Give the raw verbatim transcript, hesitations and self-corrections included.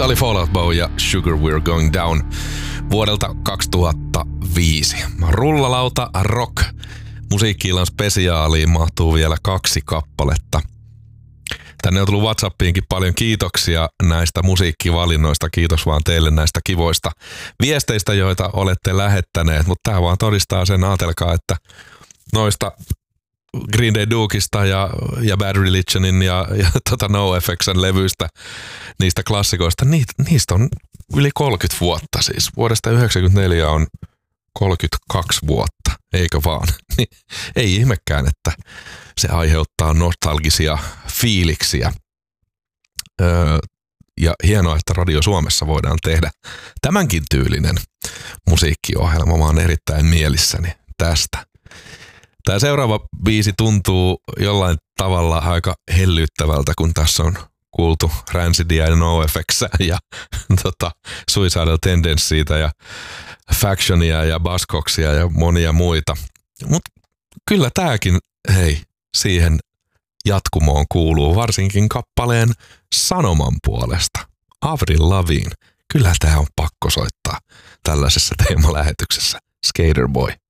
Tässä oli Fall Out Boy ja Sugar We're Going Down vuodelta kaksituhattaviisi. Rullalauta rock. Musiikki-illan spesiaaliin mahtuu vielä kaksi kappaletta. Tänne on tullut WhatsAppiinkin paljon kiitoksia näistä musiikkivalinnoista. Kiitos vaan teille näistä kivoista viesteistä, joita olette lähettäneet. Mutta tämä vaan todistaa sen, ajatelkaa, että noista Green Day Dukesta ja, ja Bad Religionin ja, ja tota NoFXn levyistä, niistä klassikoista, ni, niistä on yli kolmekymmentä vuotta siis. Vuodesta yhdeksänkymmentäneljä on kolmekymmentäkaksi vuotta, eikö vaan? Ei ihmekään, että se aiheuttaa nostalgisia fiiliksiä. Öö, ja hienoa, että Radio Suomessa voidaan tehdä tämänkin tyylinen musiikkiohjelma. Mä oon erittäin mielissäni tästä. Tämä seuraava biisi tuntuu jollain tavalla aika hellyttävältä, kun tässä on kuultu Rancidia ja NoFX:ää ja tota, Suicidal Tendencytä ja Factionia ja Buzzcocksia ja monia muita. Mutta kyllä tämäkin, hei, siihen jatkumoon kuuluu varsinkin kappaleen sanoman puolesta. Avril Lavigne. Kyllä tämä on pakko soittaa tällaisessa teemalähetyksessä. Skater Boy.